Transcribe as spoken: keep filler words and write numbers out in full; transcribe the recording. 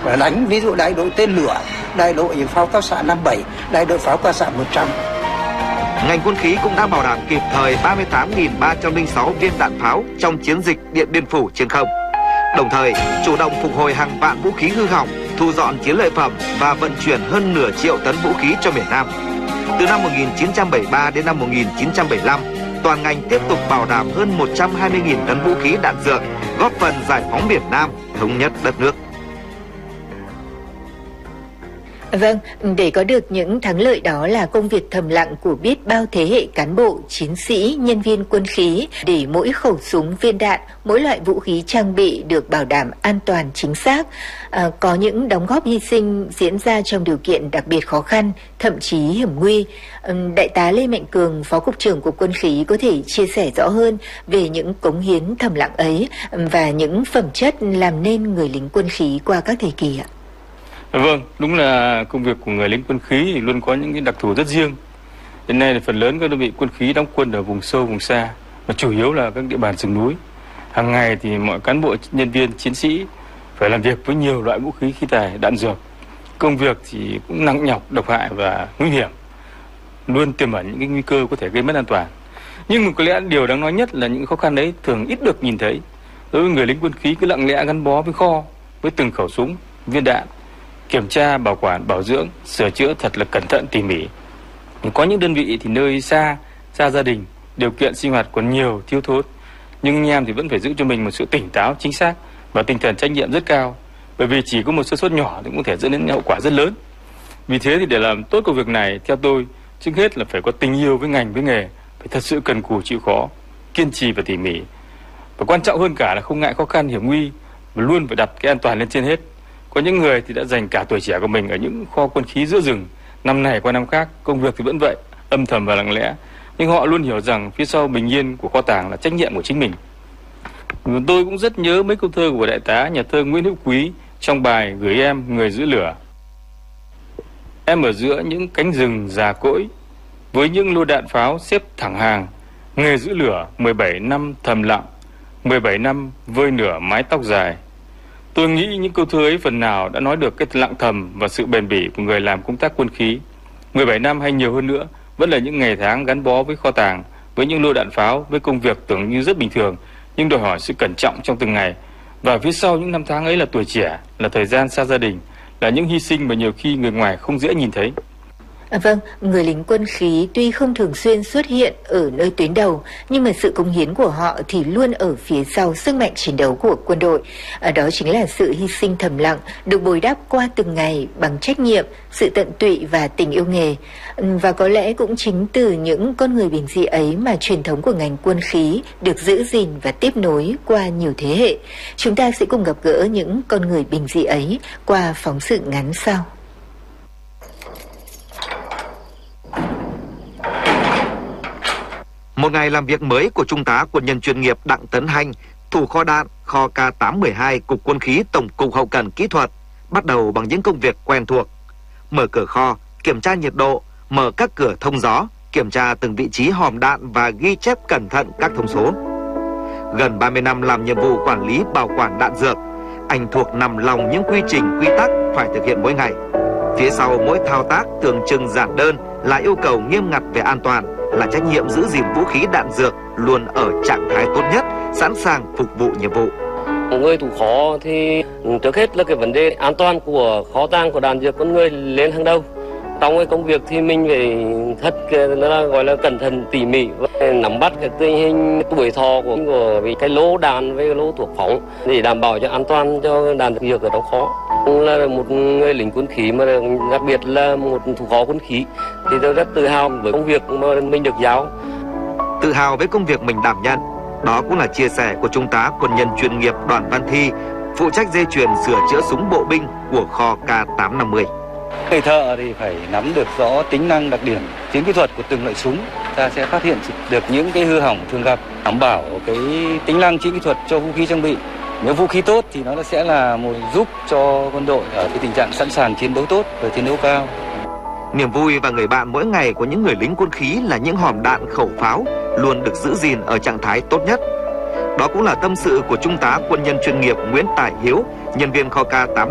và đánh ví dụ đại đội tên lửa, đại đội pháo cao xạ năm bảy, đại đội pháo cao xạ một trăm. Ngành quân khí cũng đã bảo đảm kịp thời ba mươi tám nghìn ba trăm lẻ sáu viên đạn pháo trong chiến dịch Điện Biên Phủ trên không. Đồng thời, chủ động phục hồi hàng vạn vũ khí hư hỏng, thu dọn chiến lợi phẩm và vận chuyển hơn nửa triệu tấn vũ khí cho miền Nam. Từ năm một nghìn chín trăm bảy mươi ba đến năm một nghìn chín trăm bảy mươi lăm, toàn ngành tiếp tục bảo đảm hơn một trăm hai mươi nghìn tấn vũ khí đạn dược, góp phần giải phóng miền Nam, thống nhất đất nước. Vâng, để có được những thắng lợi đó là công việc thầm lặng của biết bao thế hệ cán bộ, chiến sĩ, nhân viên quân khí để mỗi khẩu súng, viên đạn, mỗi loại vũ khí trang bị được bảo đảm an toàn chính xác. À, có những đóng góp hy sinh diễn ra trong điều kiện đặc biệt khó khăn, thậm chí hiểm nguy. Đại tá Lê Mạnh Cường, Phó Cục trưởng Cục Quân khí có thể chia sẻ rõ hơn về những cống hiến thầm lặng ấy và những phẩm chất làm nên người lính quân khí qua các thời kỳ ạ. Vâng, đúng là công việc của người lính quân khí thì luôn có những cái đặc thù rất riêng. Hiện nay thì phần lớn các đơn vị quân khí đóng quân ở vùng sâu, vùng xa, và chủ yếu là các địa bàn rừng núi. Hàng ngày thì mọi cán bộ, nhân viên, chiến sĩ phải làm việc với nhiều loại vũ khí, khí tài, đạn dược. Công việc thì cũng nặng nhọc, độc hại và nguy hiểm, luôn tiềm ẩn những cái nguy cơ có thể gây mất an toàn. Nhưng có lẽ điều đáng nói nhất là những khó khăn đấy thường ít được nhìn thấy. Đối với người lính quân khí cứ lặng lẽ gắn bó với kho, với từng khẩu súng, viên đạn, kiểm tra, bảo quản, bảo dưỡng, sửa chữa thật là cẩn thận tỉ mỉ. Có những đơn vị thì nơi xa, xa gia đình, điều kiện sinh hoạt còn nhiều, thiếu thốn, nhưng anh em thì vẫn phải giữ cho mình một sự tỉnh táo, chính xác và tinh thần trách nhiệm rất cao. Bởi vì chỉ có một sơ suất nhỏ thì cũng có thể dẫn đến hậu quả rất lớn. Vì thế thì để làm tốt công việc này, theo tôi, trước hết là phải có tình yêu với ngành, với nghề, phải thật sự cần cù chịu khó, kiên trì và tỉ mỉ. Và quan trọng hơn cả là không ngại khó khăn, hiểm nguy, và luôn phải đặt cái an toàn lên trên hết. Có những người thì đã dành cả tuổi trẻ của mình ở những kho quân khí giữa rừng, năm này qua năm khác, công việc thì vẫn vậy, âm thầm và lặng lẽ. Nhưng họ luôn hiểu rằng phía sau bình yên của kho tàng là trách nhiệm của chính mình. Tôi cũng rất nhớ mấy câu thơ của đại tá nhà thơ Nguyễn Hữu Quý trong bài Gửi em người giữ lửa. Em ở giữa những cánh rừng già cỗi, với những lô đạn pháo xếp thẳng hàng, nghề giữ lửa mười bảy năm thầm lặng, mười bảy năm vơi nửa mái tóc dài. Tôi nghĩ những câu thơ ấy phần nào đã nói được cái lặng thầm và sự bền bỉ của người làm công tác quân khí. mười bảy năm hay nhiều hơn nữa vẫn là những ngày tháng gắn bó với kho tàng, với những lô đạn pháo, với công việc tưởng như rất bình thường, nhưng đòi hỏi sự cẩn trọng trong từng ngày. Và phía sau những năm tháng ấy là tuổi trẻ, là thời gian xa gia đình, là những hy sinh mà nhiều khi người ngoài không dễ nhìn thấy. À, vâng, người lính quân khí tuy không thường xuyên xuất hiện ở nơi tuyến đầu, nhưng mà sự cống hiến của họ thì luôn ở phía sau sức mạnh chiến đấu của quân đội. À, đó chính là sự hy sinh thầm lặng, được bồi đắp qua từng ngày bằng trách nhiệm, sự tận tụy và tình yêu nghề. Và có lẽ cũng chính từ những con người bình dị ấy mà truyền thống của ngành quân khí được giữ gìn và tiếp nối qua nhiều thế hệ. Chúng ta sẽ cùng gặp gỡ những con người bình dị ấy qua phóng sự ngắn sau. Một ngày làm việc mới của Trung tá quân nhân chuyên nghiệp Đặng Tấn Hanh, thủ kho đạn, kho K tám một hai, Cục Quân khí Tổng cục Hậu cần Kỹ thuật, bắt đầu bằng những công việc quen thuộc. Mở cửa kho, kiểm tra nhiệt độ, mở các cửa thông gió, kiểm tra từng vị trí hòm đạn và ghi chép cẩn thận các thông số. Gần ba mươi năm làm nhiệm vụ quản lý bảo quản đạn dược, anh thuộc nằm lòng những quy trình, quy tắc phải thực hiện mỗi ngày. Phía sau mỗi thao tác tưởng chừng giản đơn là yêu cầu nghiêm ngặt về an toàn, là trách nhiệm giữ gìn vũ khí đạn dược luôn ở trạng thái tốt nhất, sẵn sàng phục vụ nhiệm vụ. Người thủ kho thì trước hết là cái vấn đề an toàn của kho tàng của đạn dược con người lên hàng đầu. Trong cái công việc thì mình phải thật là gọi là cẩn thận tỉ mỉ và nắm bắt cái tình hình tuổi thọ của, của cái lô đạn với cái lô thuốc phóng để đảm bảo cho an toàn cho đạn dược ở trong kho. Là một người lính quân khí mà đặc biệt là một thủ kho quân khí thì tôi rất tự hào với công việc mà mình được giao. Tự hào với công việc mình đảm nhận, đó cũng là chia sẻ của Trung tá quân nhân chuyên nghiệp Đoàn Văn Thi, phụ trách dây chuyền sửa chữa súng bộ binh của kho K tám năm mươi. Người thợ thì phải nắm được rõ tính năng, đặc điểm, chiến kỹ thuật của từng loại súng. Ta sẽ phát hiện được những cái hư hỏng thường gặp, đảm bảo cái tính năng chiến kỹ thuật cho vũ khí trang bị. Nếu vũ khí tốt thì nó sẽ là một giúp cho quân đội ở cái tình trạng sẵn sàng chiến đấu tốt và chiến đấu cao. Niềm vui và người bạn mỗi ngày của những người lính quân khí là những hòm đạn, khẩu pháo luôn được giữ gìn ở trạng thái tốt nhất. Đó cũng là tâm sự của Trung tá quân nhân chuyên nghiệp Nguyễn Tài Hiếu, nhân viên kho K tám